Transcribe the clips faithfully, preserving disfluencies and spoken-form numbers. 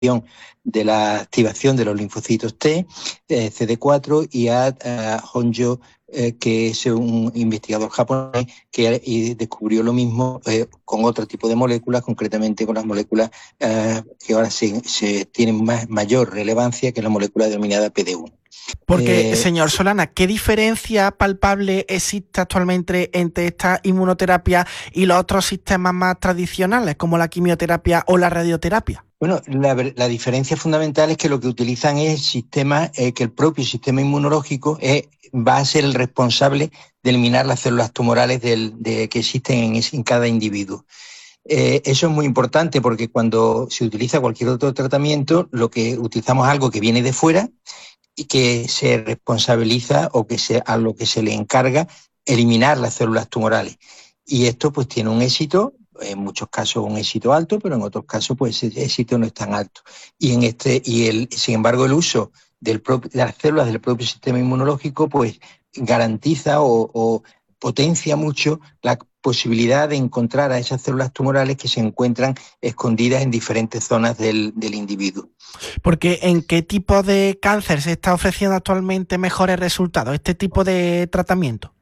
de la activación de los linfocitos T, eh, C D cuatro, y a, a Honjo, eh, que es un investigador japonés que eh, descubrió lo mismo eh, con otro tipo de moléculas, concretamente con las moléculas eh, que ahora se, se tienen más, mayor relevancia, que es la molécula denominada P D uno. Porque, eh, señor Solana, ¿qué diferencia palpable existe actualmente entre esta inmunoterapia y los otros sistemas más tradicionales, como la quimioterapia o la radioterapia? Bueno, la, la diferencia fundamental es que lo que utilizan es el sistema, eh, que el propio sistema inmunológico eh, va a ser el responsable de eliminar las células tumorales del, de, que existen en, en cada individuo. Eh, eso es muy importante porque cuando se utiliza cualquier otro tratamiento, lo que utilizamos es algo que viene de fuera y que se responsabiliza o que se, a lo que se le encarga eliminar las células tumorales. Y esto pues tiene un éxito, en muchos casos un éxito alto, pero en otros casos pues el éxito no es tan alto. Y en este y el sin embargo el uso del propio, de las células del propio sistema inmunológico pues garantiza o, o potencia mucho la posibilidad de encontrar a esas células tumorales que se encuentran escondidas en diferentes zonas del, del individuo. Porque ¿en qué tipo de cáncer se está ofreciendo actualmente mejores resultados, este tipo de tratamiento?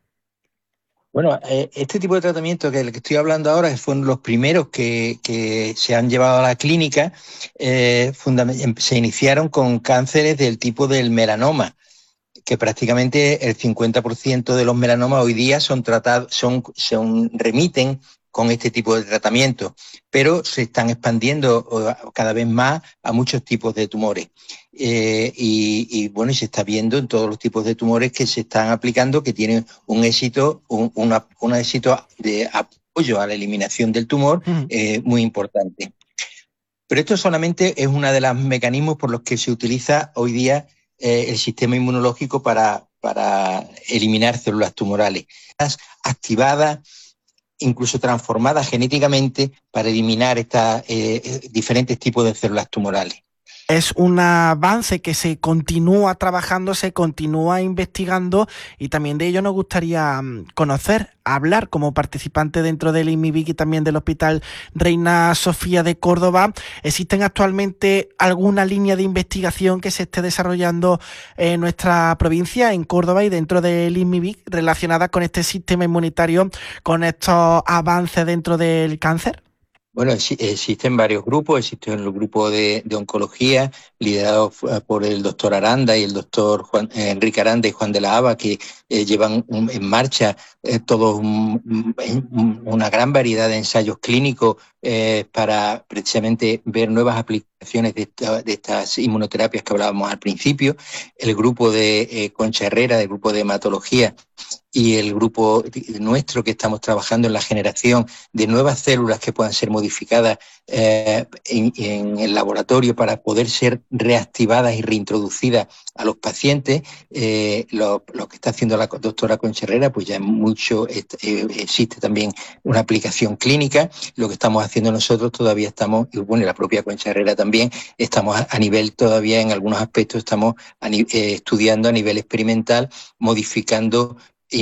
Bueno, eh, este tipo de tratamiento que el que estoy hablando ahora fueron los primeros que, que se han llevado a la clínica, eh, se iniciaron con cánceres del tipo del melanoma, que prácticamente el cincuenta por ciento de los melanomas hoy día son tratados, son, son remiten con este tipo de tratamiento, pero se están expandiendo cada vez más a muchos tipos de tumores. Eh, y, y bueno, y se está viendo en todos los tipos de tumores que se están aplicando que tienen un éxito, un, una, un éxito de apoyo a la eliminación del tumor eh, muy importante. Pero esto solamente es uno de los mecanismos por los que se utiliza hoy día eh, el sistema inmunológico para, para eliminar células tumorales activadas, incluso transformadas genéticamente para eliminar estos eh, diferentes tipos de células tumorales. Es un avance que se continúa trabajando, se continúa investigando, y también de ello nos gustaría conocer, hablar como participante dentro del I M I B I C y también del Hospital Reina Sofía de Córdoba. ¿Existen actualmente alguna línea de investigación que se esté desarrollando en nuestra provincia, en Córdoba y dentro del I M I B I C, relacionada con este sistema inmunitario, con estos avances dentro del cáncer? Bueno, existen varios grupos, existe el grupo de, de oncología, liderado por el doctor Aranda y el doctor Juan, eh, Enrique Aranda y Juan de la Haba, que eh, llevan un, en marcha eh, todos un, un, una gran variedad de ensayos clínicos eh, para precisamente ver nuevas aplicaciones de, esta, de estas inmunoterapias que hablábamos al principio. El grupo de eh, Concha Herrera, del grupo de hematología, y el grupo nuestro que estamos trabajando en la generación de nuevas células que puedan ser modificadas eh, en, en el laboratorio para poder ser reactivadas y reintroducidas a los pacientes. Eh, lo, lo que está haciendo la doctora Concha Herrera, pues ya mucho eh, existe también una aplicación clínica. Lo que estamos haciendo nosotros todavía estamos, y bueno, la propia Concha Herrera también, estamos a, a nivel todavía en algunos aspectos, estamos a, eh, estudiando a nivel experimental, modificando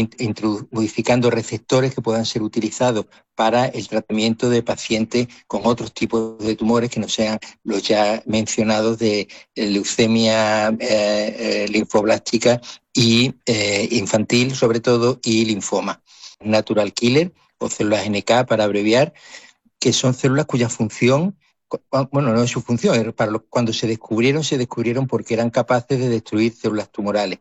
modificando receptores que puedan ser utilizados para el tratamiento de pacientes con otros tipos de tumores que no sean los ya mencionados de leucemia eh, eh, linfoblástica y eh, infantil, sobre todo, y linfoma. Natural killer, o células N K para abreviar, que son células cuya función, bueno, no es su función, para los, cuando se descubrieron, se descubrieron porque eran capaces de destruir células tumorales.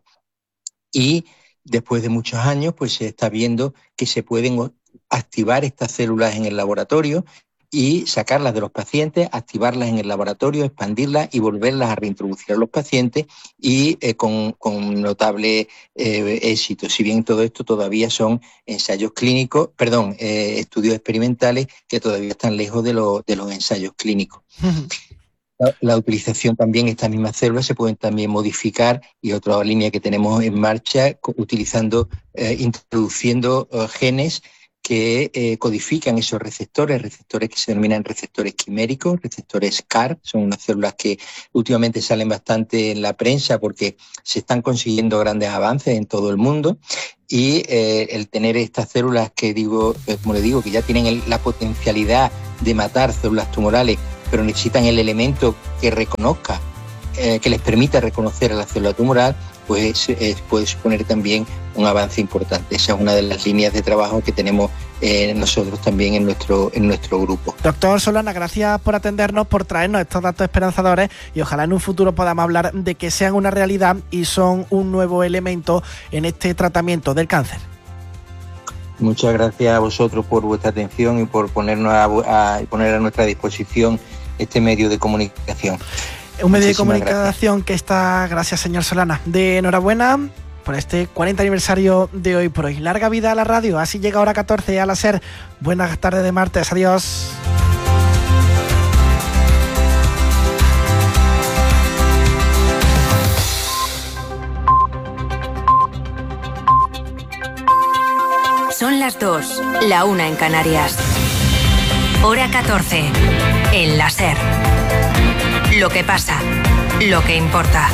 Y después de muchos años, pues se está viendo que se pueden activar estas células en el laboratorio y sacarlas de los pacientes, activarlas en el laboratorio, expandirlas y volverlas a reintroducir a los pacientes y eh, con, con notable eh, éxito. Si bien todo esto todavía son ensayos clínicos, perdón, eh, estudios experimentales que todavía están lejos de, lo, de los ensayos clínicos. La, la utilización también de estas mismas células se pueden también modificar, y otra línea que tenemos en marcha, utilizando, eh, introduciendo uh, genes que eh, codifican esos receptores, receptores que se denominan receptores quiméricos, receptores C A R, son unas células que últimamente salen bastante en la prensa porque se están consiguiendo grandes avances en todo el mundo, y eh, el tener estas células que digo, como le digo, que ya tienen el, la potencialidad de matar células tumorales pero necesitan el elemento que reconozca, eh, que les permita reconocer a la célula tumoral, pues eh, puede suponer también un avance importante. Esa es una de las líneas de trabajo que tenemos eh, nosotros también en nuestro, en nuestro grupo. Doctor Solana, gracias por atendernos, por traernos estos datos esperanzadores y ojalá en un futuro podamos hablar de que sean una realidad y son un nuevo elemento en este tratamiento del cáncer. Muchas gracias a vosotros por vuestra atención y por ponernos a, a poner a nuestra disposición este medio de comunicación. Un medio Muchísimas de comunicación gracias. que está, gracias señor Solana, de enhorabuena por este cuarenta aniversario de Hoy por Hoy. Larga vida a la radio, así llega hora catorce a la SER. Buenas tardes de martes, adiós. Son las dos, la una en Canarias. Hora catorce, en la SER. Lo que pasa, lo que importa.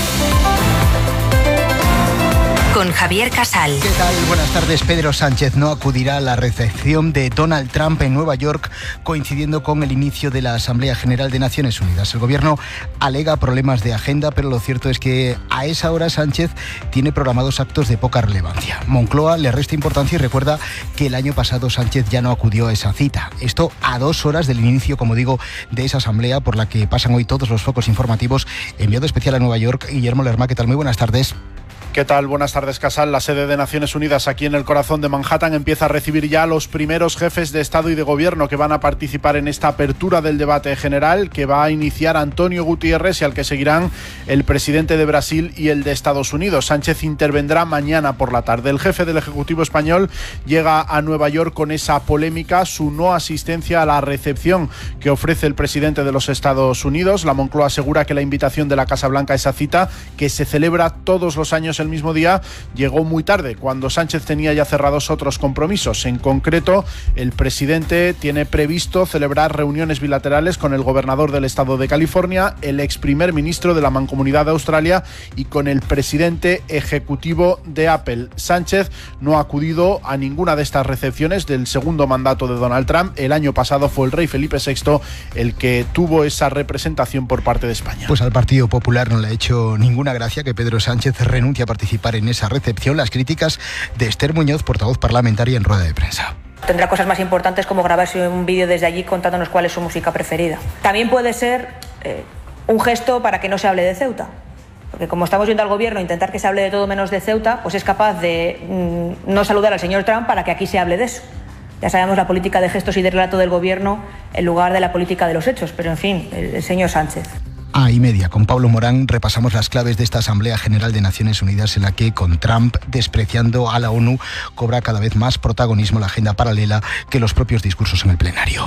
Con Javier Casal. ¿Qué tal? Buenas tardes. Pedro Sánchez no acudirá a la recepción de Donald Trump en Nueva York, coincidiendo con el inicio de la Asamblea General de Naciones Unidas. El gobierno alega problemas de agenda, pero lo cierto es que a esa hora Sánchez tiene programados actos de poca relevancia. Moncloa le resta importancia y recuerda que el año pasado Sánchez ya no acudió a esa cita. Esto a dos horas del inicio, como digo, de esa asamblea por la que pasan hoy todos los focos informativos. Enviado especial a Nueva York, Guillermo Lerma. ¿Qué tal? Muy buenas tardes. ¿Qué tal? Buenas tardes, Casal. La sede de Naciones Unidas aquí en el corazón de Manhattan empieza a recibir ya a los primeros jefes de Estado y de Gobierno que van a participar en esta apertura del debate general que va a iniciar Antonio Guterres y al que seguirán el presidente de Brasil y el de Estados Unidos. Sánchez intervendrá mañana por la tarde. El jefe del Ejecutivo español llega a Nueva York con esa polémica, su no asistencia a la recepción que ofrece el presidente de los Estados Unidos. La Moncloa asegura que la invitación de la Casa Blanca a esa cita, que se celebra todos los años el mismo día, llegó muy tarde, cuando Sánchez tenía ya cerrados otros compromisos. En concreto, el presidente tiene previsto celebrar reuniones bilaterales con el gobernador del estado de California, el ex primer ministro de la Mancomunidad de Australia y con el presidente ejecutivo de Apple. Sánchez no ha acudido a ninguna de estas recepciones del segundo mandato de Donald Trump. El año pasado fue el rey Felipe sexto el que tuvo esa representación por parte de España. Pues al Partido Popular no le ha hecho ninguna gracia que Pedro Sánchez renuncie a participar en esa recepción. Las críticas de Esther Muñoz, portavoz parlamentaria en rueda de prensa. Tendrá cosas más importantes como grabarse un vídeo desde allí contándonos cuál es su música preferida. También puede ser eh, un gesto para que no se hable de Ceuta. Porque como estamos viendo al gobierno intentar que se hable de todo menos de Ceuta, pues es capaz de mmm, no saludar al señor Trump para que aquí se hable de eso. Ya sabemos la política de gestos y de relato del gobierno en lugar de la política de los hechos. Pero en fin, el, el señor Sánchez. A y media, con Pablo Morán, repasamos las claves de esta Asamblea General de Naciones Unidas en la que, con Trump despreciando a la ONU, cobra cada vez más protagonismo la agenda paralela que los propios discursos en el plenario.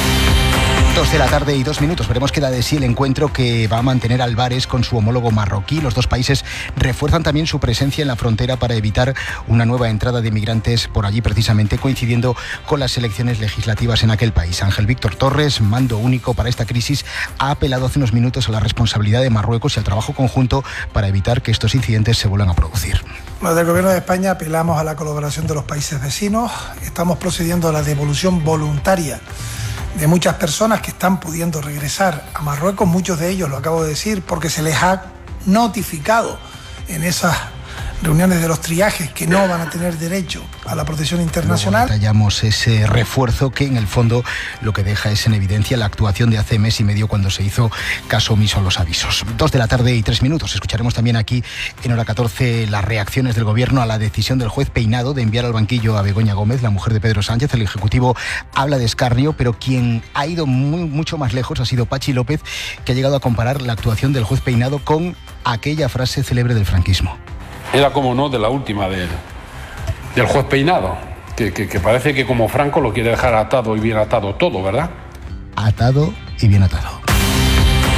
Dos de la tarde y dos minutos. Veremos qué da de sí el encuentro que va a mantener Álvarez con su homólogo marroquí. Los dos países refuerzan también su presencia en la frontera para evitar una nueva entrada de migrantes por allí, precisamente coincidiendo con las elecciones legislativas en aquel país. Ángel Víctor Torres, mando único para esta crisis, ha apelado hace unos minutos a la responsabilidad de Marruecos y al trabajo conjunto para evitar que estos incidentes se vuelvan a producir. Desde el Gobierno de España apelamos a la colaboración de los países vecinos. Estamos procediendo a la devolución voluntaria de muchas personas que están pudiendo regresar a Marruecos, muchos de ellos, lo acabo de decir, porque se les ha notificado en esas reuniones de los triajes que no van a tener derecho a la protección internacional. Luego detallamos ese refuerzo que en el fondo lo que deja es en evidencia la actuación de hace mes y medio cuando se hizo caso omiso a los avisos. Dos de la tarde y tres minutos. Escucharemos también aquí en hora catorce las reacciones del gobierno a la decisión del juez Peinado de enviar al banquillo a Begoña Gómez, la mujer de Pedro Sánchez. El Ejecutivo habla de escarnio, pero quien ha ido muy, mucho más lejos ha sido Pachi López, que ha llegado a comparar la actuación del juez Peinado con aquella frase célebre del franquismo. Era, como no, de la última del, del juez Peinado, que, que, que parece que como Franco lo quiere dejar atado y bien atado todo, ¿verdad? Atado y bien atado.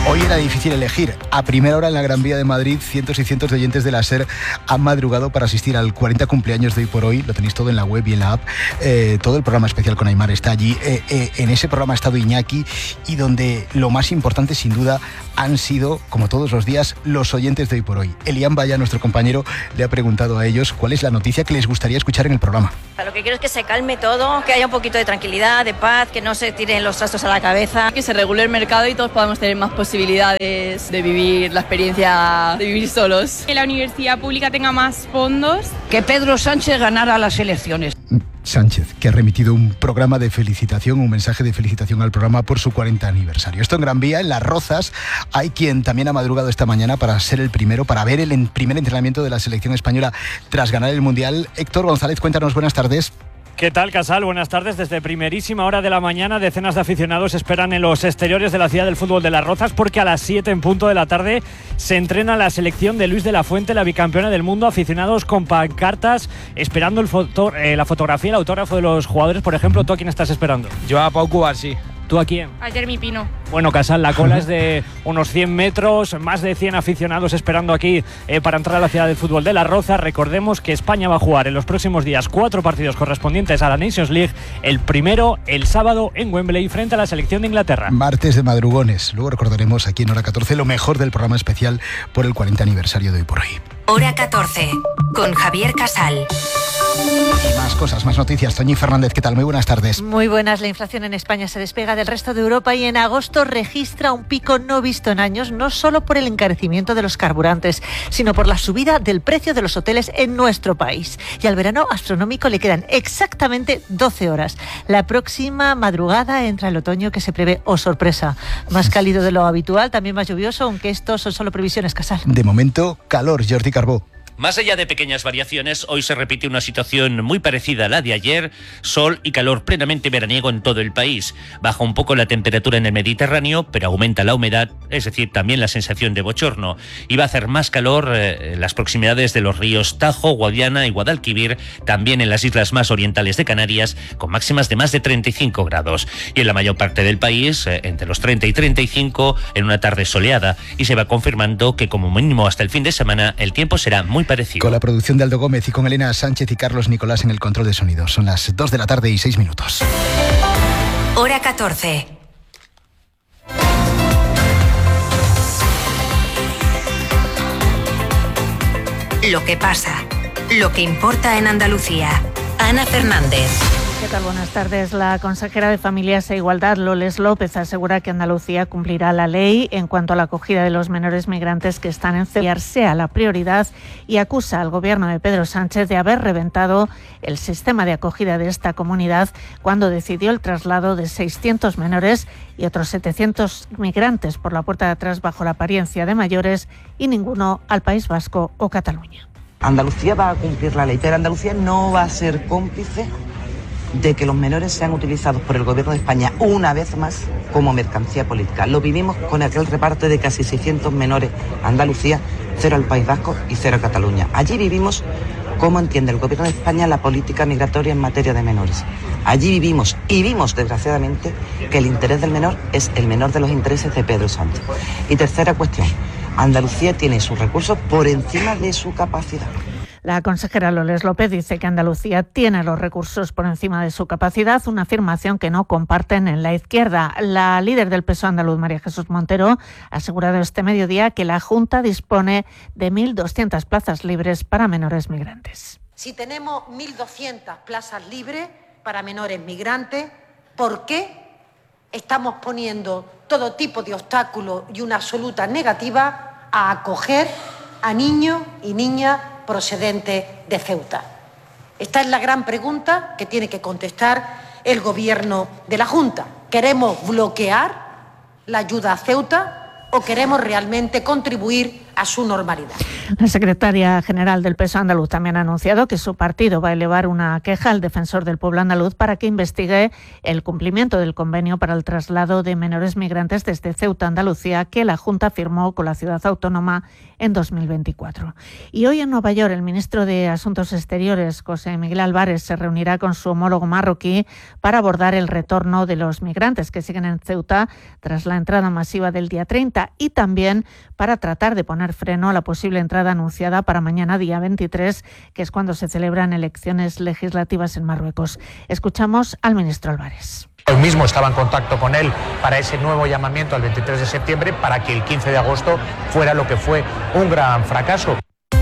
Hoy era difícil elegir. A primera hora en la Gran Vía de Madrid, cientos y cientos de oyentes de la SER han madrugado para asistir al cuarenta cumpleaños de Hoy por Hoy. Lo tenéis todo en la web y en la app. Eh, todo el programa especial con Aimar está allí. Eh, eh, en ese programa ha estado Iñaki, y donde lo más importante, sin duda, han sido, como todos los días, los oyentes de Hoy por Hoy. Elian Vaya, nuestro compañero, le ha preguntado a ellos cuál es la noticia que les gustaría escuchar en el programa. Lo que quiero es que se calme todo, que haya un poquito de tranquilidad, de paz, que no se tiren los trastos a la cabeza. Que se regule el mercado y todos podamos tener más posibilidades de vivir la experiencia de vivir solos. Que la universidad pública tenga más fondos. Que Pedro Sánchez ganara las elecciones. Sánchez, que ha remitido un programa de felicitación, un mensaje de felicitación al programa por su cuarenta aniversario. Esto en Gran Vía, en Las Rozas, hay quien también ha madrugado esta mañana para ser el primero, para ver el primer entrenamiento de la selección española tras ganar el Mundial. Héctor González, cuéntanos, buenas tardes. ¿Qué tal, Casal? Buenas tardes. Desde primerísima hora de la mañana, decenas de aficionados esperan en los exteriores de la ciudad del fútbol de Las Rozas, porque a las siete en punto de la tarde se entrena la selección de Luis de la Fuente, la bicampeona del mundo. Aficionados con pancartas esperando el foto, eh, la fotografía, el autógrafo de los jugadores. Por ejemplo, ¿tú a quién estás esperando? Yo a Pau Cubarsí. ¿Tú a quién? A Jeremy Pino. Bueno, Casal, la cola es de unos cien metros, más de cien aficionados esperando aquí eh, para entrar a la ciudad del fútbol de Las Rozas. Recordemos que España va a jugar en los próximos días cuatro partidos correspondientes a la Nations League. El primero, el sábado, en Wembley, frente a la selección de Inglaterra. Martes de madrugones. Luego recordaremos aquí en Hora catorce lo mejor del programa especial por el cuarenta aniversario de Hoy por Hoy. Hora catorce, con Javier Casal. Y más cosas, más noticias. Toñi Fernández, ¿qué tal? Muy buenas tardes. Muy buenas. La inflación en España se despega del resto de Europa y en agosto registra un pico no visto en años, no solo por el encarecimiento de los carburantes, sino por la subida del precio de los hoteles en nuestro país. Y al verano astronómico le quedan exactamente doce horas. La próxima madrugada entra el otoño, que se prevé, oh sorpresa, más cálido de lo habitual, también más lluvioso, aunque estos son solo previsiones, Casal. De momento, calor. Jordi Carbó. Más allá de pequeñas variaciones, hoy se repite una situación muy parecida a la de ayer, sol y calor plenamente veraniego en todo el país. Baja un poco la temperatura en el Mediterráneo, pero aumenta la humedad, es decir, también la sensación de bochorno. Y va a hacer más calor eh, en las proximidades de los ríos Tajo, Guadiana y Guadalquivir, también en las islas más orientales de Canarias, con máximas de más de treinta y cinco grados. Y en la mayor parte del país, eh, entre los treinta y treinta y cinco, en una tarde soleada. Y se va confirmando que como mínimo hasta el fin de semana, el tiempo será muy parecido. Con la producción de Aldo Gómez y con Elena Sánchez y Carlos Nicolás en el control de sonido. Son las dos de la tarde y seis minutos. Hora catorce. Lo que pasa, lo que importa en Andalucía. Ana Fernández. ¿Qué tal? Buenas tardes. La consejera de Familias e Igualdad, Loles López, asegura que Andalucía cumplirá la ley en cuanto a la acogida de los menores migrantes que están en Ceuta, sea la prioridad, y acusa al gobierno de Pedro Sánchez de haber reventado el sistema de acogida de esta comunidad cuando decidió el traslado de seiscientos menores y otros setecientos migrantes por la puerta de atrás bajo la apariencia de mayores y ninguno al País Vasco o Cataluña. Andalucía va a cumplir la ley, pero Andalucía no va a ser cómplice de que los menores sean utilizados por el Gobierno de España una vez más como mercancía política. Lo vivimos con aquel reparto de casi seiscientos menores a Andalucía, cero al País Vasco y cero a Cataluña. Allí vivimos cómo entiende el Gobierno de España la política migratoria en materia de menores. Allí vivimos y vimos, desgraciadamente, que el interés del menor es el menor de los intereses de Pedro Sánchez. Y tercera cuestión, Andalucía tiene sus recursos por encima de su capacidad. La consejera Loles López dice que Andalucía tiene los recursos por encima de su capacidad, una afirmación que no comparten en la izquierda. La líder del P S O E andaluz, María Jesús Montero, ha asegurado este mediodía que la Junta dispone de mil doscientas plazas libres para menores migrantes. Si tenemos mil doscientas plazas libres para menores migrantes, ¿por qué estamos poniendo todo tipo de obstáculos y una absoluta negativa a acoger a niños y niñas procedentes de Ceuta? Esta es la gran pregunta que tiene que contestar el Gobierno de la Junta. ¿Queremos bloquear la ayuda a Ceuta o queremos realmente contribuir a su normalidad. La secretaria general del P S O E andaluz también ha anunciado que su partido va a elevar una queja al defensor del pueblo andaluz para que investigue el cumplimiento del convenio para el traslado de menores migrantes desde Ceuta, Andalucía, que la Junta firmó con la ciudad autónoma en dos mil veinticuatro. Y hoy en Nueva York el ministro de Asuntos Exteriores, José Miguel Álvarez, se reunirá con su homólogo marroquí para abordar el retorno de los migrantes que siguen en Ceuta tras la entrada masiva del día treinta y también para tratar de poner freno a la posible entrada anunciada para mañana día veintitrés, que es cuando se celebran elecciones legislativas en Marruecos. Escuchamos al ministro Álvarez. Hoy mismo estaba en contacto con él para ese nuevo llamamiento al veintitrés de septiembre para que el quince de agosto fuera lo que fue un gran fracaso.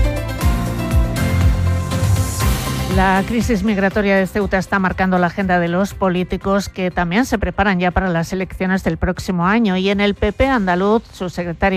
La crisis migratoria de Ceuta está marcando la agenda de los políticos que también se preparan ya para las elecciones del próximo año y en el P P andaluz su secretario